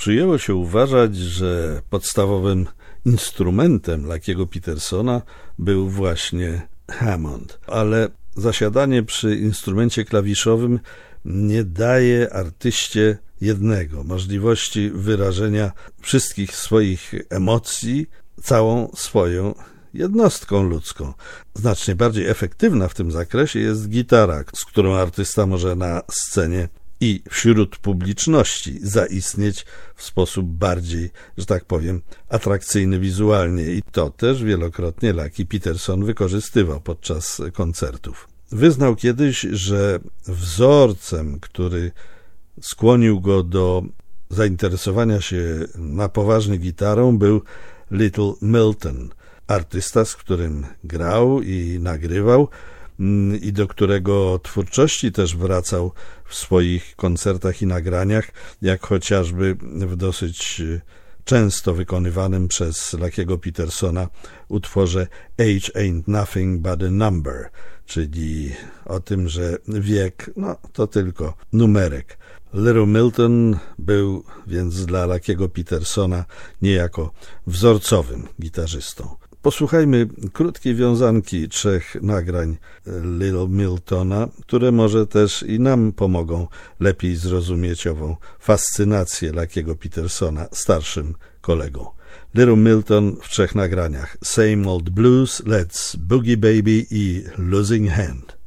Przyjęło się uważać, że podstawowym instrumentem Lucky'ego Petersona był właśnie Hammond, ale zasiadanie przy instrumencie klawiszowym nie daje artyście możliwości wyrażenia wszystkich swoich emocji całą swoją jednostką ludzką. Znacznie bardziej efektywna w tym zakresie jest gitara, z którą artysta może na scenie i wśród publiczności zaistnieć w sposób bardziej, że tak powiem, atrakcyjny wizualnie. I to też wielokrotnie Lucky Peterson wykorzystywał podczas koncertów. Wyznał kiedyś, że wzorcem, który skłonił go do zainteresowania się na poważnie gitarą, był Little Milton, artysta, z którym grał i nagrywał i do którego twórczości też wracał w swoich koncertach i nagraniach, jak chociażby w dosyć często wykonywanym przez Lucky'ego Petersona utworze Age Ain't Nothing But a Number, czyli o tym, że wiek to tylko numerek. Little Milton był więc dla Lucky'ego Petersona niejako wzorcowym gitarzystą. Posłuchajmy krótkiej wiązanki 3 nagrań Little Miltona, które może też i nam pomogą lepiej zrozumieć ową fascynację Lucky'ego Petersona starszym kolegą. Little Milton w 3 nagraniach: Same Old Blues, Let's Boogie Baby i Losing Hand.